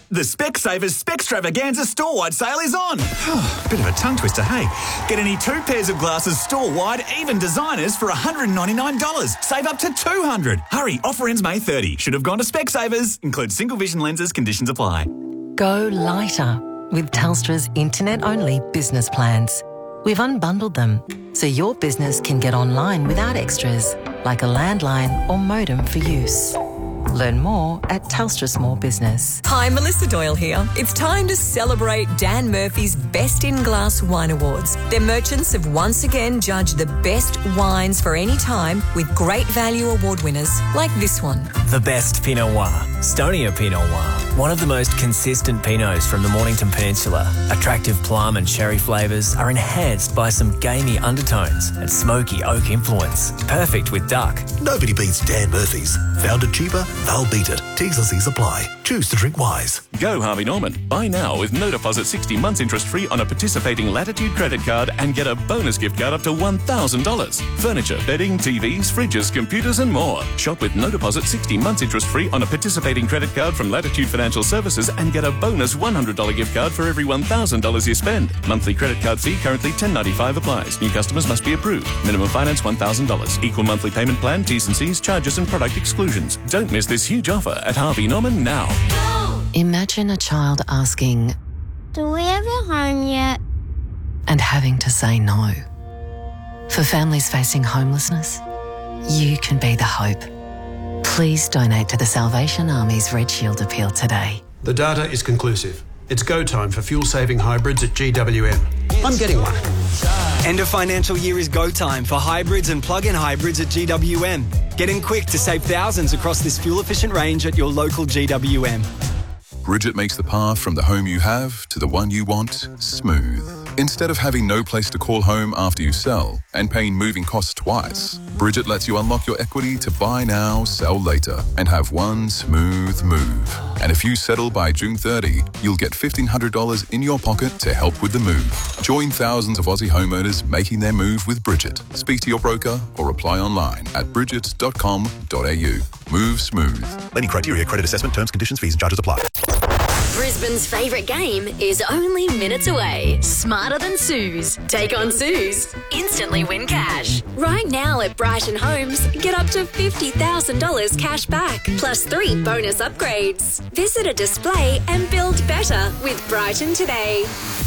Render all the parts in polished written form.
The Specsavers Specstravaganza store-wide sale is on. Bit of a tongue twister, hey? Get any 2 pairs of glasses store-wide, even designers, for $199. Save up to $200. Hurry, offer ends May 30. Should have gone to Specsavers. Includes single vision lenses, conditions apply. Go lighter with Telstra's internet-only business plans. We've unbundled them so your business can get online without extras, like a landline or modem for use. Learn more at Telstra Small Business. Hi, Melissa Doyle here. It's time to celebrate Dan Murphy's Best in Glass Wine Awards. Their merchants have once again judged the best wines for any time with great value award winners like this one. The best Pinot Noir, Stonia Pinot Noir. One of the most consistent Pinots from the Mornington Peninsula. Attractive plum and cherry flavours are enhanced by some gamey undertones and smoky oak influence. Perfect with duck. Nobody beats Dan Murphy's. Found it cheaper? They'll beat it. T's and C's apply. Choose to drink wise. Go Harvey Norman. Buy now with no deposit 60 months interest free on a participating Latitude credit card and get a bonus gift card up to $1,000. Furniture, bedding, TVs, fridges, computers and more. Shop with no deposit 60 months interest free on a participating credit card from Latitude Financial Services and get a bonus $100 gift card for every $1,000 you spend. Monthly credit card fee currently $10.95 applies. New customers must be approved. Minimum finance $1,000. Equal monthly payment plan, T's and C's, charges and product exclusions. Don't miss this huge offer at Harvey Norman now. Imagine a child asking, "Do we have a home yet?" and having to say no. For families facing homelessness, you can be the hope. Please donate to the Salvation Army's Red Shield appeal today. The data is conclusive. It's go time for fuel-saving hybrids at GWM. I'm getting one. End of financial year is go time for hybrids and plug-in hybrids at GWM. Get in quick to save thousands across this fuel-efficient range at your local GWM. Bridget makes the path from the home you have to the one you want smooth. Instead of having no place to call home after you sell and paying moving costs twice, Bridget lets you unlock your equity to buy now, sell later, and have one smooth move. And if you settle by June 30, you'll get $1,500 in your pocket to help with the move. Join thousands of Aussie homeowners making their move with Bridget. Speak to your broker or apply online at bridget.com.au. Move smooth. Any criteria, credit assessment, terms, conditions, fees and charges apply. Brisbane's favourite game is only minutes away. Smarter Than Suze. Take on Suze. Instantly win cash. Right now at Brighton Homes, get up to $50,000 cash back, plus 3 bonus upgrades. Visit a display and build better with Brighton today.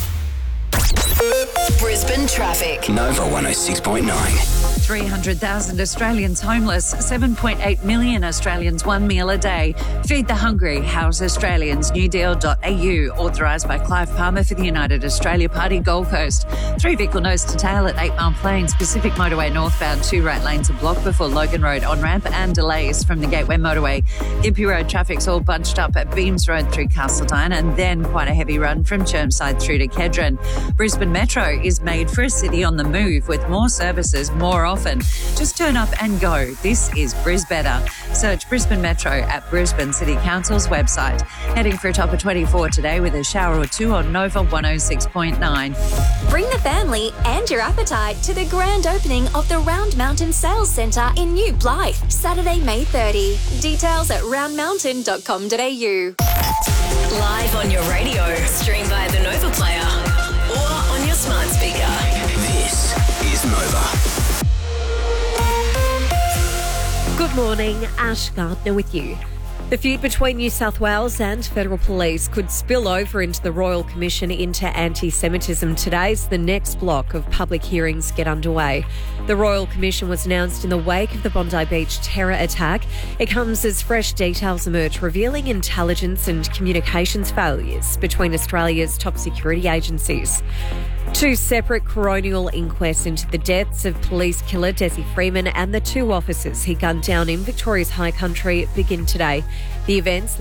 Brisbane traffic. Nova 106.9. 300,000 Australians homeless, 7.8 million Australians 1 meal a day. Feed the hungry, house Australians, newdeal.au, authorised by Clive Palmer for the United Australia Party Gold Coast. 3 vehicle nose to tail at 8 Mile Plains, Pacific Motorway northbound, 2 right lanes are blocked before Logan Road on-ramp and delays from the Gateway Motorway. Gympie Road traffic's all bunched up at Beams Road through Castledine and then quite a heavy run from Chermside through to Kedron. Brisbane Metro is made for a city on the move with more services more often. Just turn up and go. This is Brisbetter. Search Brisbane Metro at Brisbane City Council's website. Heading for a top of 24 today with a shower or 2 on Nova 106.9. Bring the family and your appetite to the grand opening of the Round Mountain Sales Centre in New Blythe, Saturday, May 30. Details at roundmountain.com.au. Live on your radio, stream via the Nova Player or on your smart speaker. This is Nova. Good morning, Ash Gardner with you. The feud between New South Wales and federal police could spill over into the Royal Commission into anti-Semitism today as the next block of public hearings get underway. The Royal Commission was announced in the wake of the Bondi Beach terror attack. It comes as fresh details emerge revealing intelligence and communications failures between Australia's top security agencies. 2 separate coronial inquests into the deaths of police killer Desi Freeman and the 2 officers he gunned down in Victoria's High Country begin today. The events